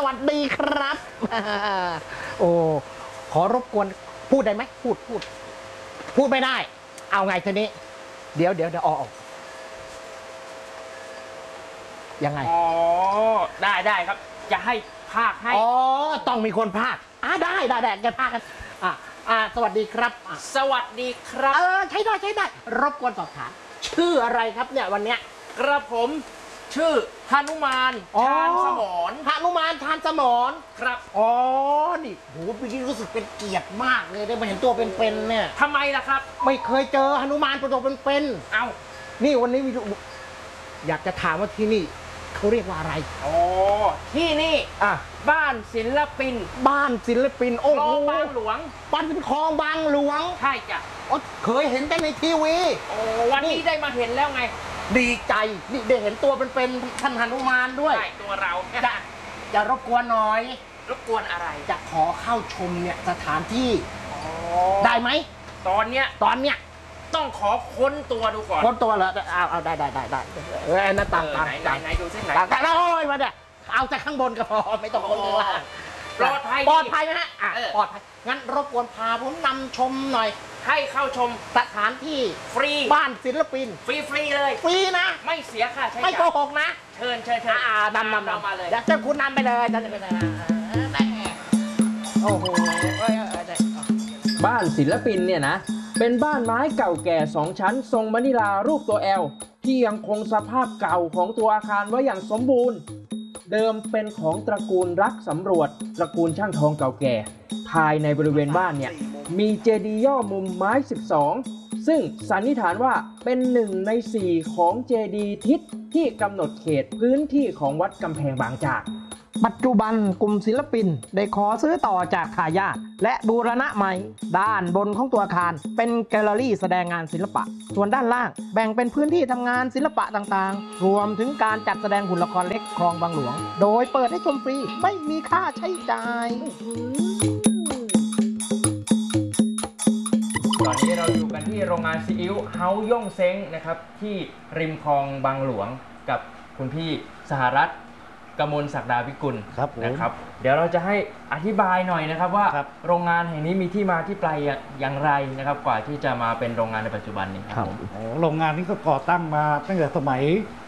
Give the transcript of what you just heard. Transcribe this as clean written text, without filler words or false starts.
วัสดีครับโอ้ขอรบกวนพูดได้ไหมพูดไม่ได้เอาไงทีนี้เดี๋ยวออกยังไงอ๋อได้ครับจะให้ภาคให้อ๋อต้องมีคนภาคได้แกภาคกันสวัสดีครับสวัสดีครับใช้ได้รบกวนสอบถามชื่ออะไรครับเนี่ยวันเนี้ยกระผมชื่อหนุมานชาญสมรหนุมานชาญสมรครับอ๋อนี่โหพี่รู้สึกเป็นเกียรติมากเลยได้มาเห็นตัวเป็นๆเนี่ยทำไมล่ะครับไม่เคยเจอหนุมานตัวเป็นเอ้านี่วันนี้อยากจะถามว่าที่นี่เขาเรียกว่าอะไรอ๋อที่นี่บ้านศิลปินโอ้โหบางหลวงบ้านเป็นคลองบางหลวงใช่จ้ะเคยเห็นแต่ในทีวีโอ้วันนี้ได้มาเห็นแล้วไงดีใจนี่ได้เห็นตัวเป็นท่านหนุมานด้วยใช่ตัวเราจะรบกวนหน่อยรบกวนอะไรจะขอเข้าชมเนี่ยสถานที่ได้ไหมตอนเนี้ยต้องขอค้นตัวดูก่อนค้นตัวเหรอเอาได้นั่นตามไหนดูสิไหนโอ้ยมาเนี่ยเอาจากข้างบนก็พอไม่ต้องค้นข้างล่างปลอดภัยไหมฮะปลอดภัยงั้นรบกวนพาผมนำชมหน่อยให้เข้าชมสถานที่ฟรีบ้านศิลปินฟรีเลยฟรีนะไม่เสียค่าใช้จ่ายไม่โกหกนะเชิญนำมาเลยเจ้าคุณนำไปเลยโอ้โหบ้านศิลปินเนี่ยนะเป็นบ้านไม้เก่าแก่2ชั้นทรงมะนิลารูปตัว L ที่ยังคงสภาพเก่าของตัวอาคารไว้อย่างสมบูรณ์เดิมเป็นของตระกูลรักสำรวจตระกูลช่างทองเก่าแก่ภายในบริเวณบ้านเนี่ยมีเจดีย์ย่อมุมไม้12ซึ่งสันนิษฐานว่าเป็น1 ใน 4ของเจดีย์ทิศที่กำหนดเขตพื้นที่ของวัดกำแพงบางจากปัจจุบันกลุ่มศิลปินได้ขอซื้อต่อจากทายาทและบูรณะใหม่ด้านบนของตัวอาคารเป็นแกลเลอรี่แสดงงานศิลปะส่วนด้านล่างแบ่งเป็นพื้นที่ทำงานศิลปะต่างๆรวมถึงการจัดแสดงหุ่นละครเล็กคลองบางหลวงโดยเปิดให้ชมฟรีไม่มีค่าใช้จ่ายตอนนี้เราอยู่กันที่โรงงานซีอิ๊วเฮาย่งเซ้งนะครับที่ริมคลองบางหลวงกับคุณพี่สหรัฐกมลศักดาวิกุลนะครับเดี๋ยวเราจะให้อธิบายหน่อยนะครับว่าโรงงานแห่งนี้มีที่มาที่ไปอย่างไรนะครับกว่าที่จะมาเป็นโรงงานในปัจจุบันนี้ครับโรงงานนี้ก็ก่อตั้งมาตั้งแต่สมัย